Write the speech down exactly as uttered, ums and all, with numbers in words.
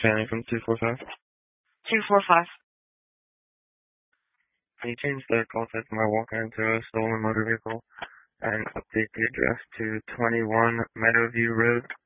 Fanny from two four five. two four five. Can you change the call type of my walker into a stolen motor vehicle and update the address to twenty-one Meadowview Road,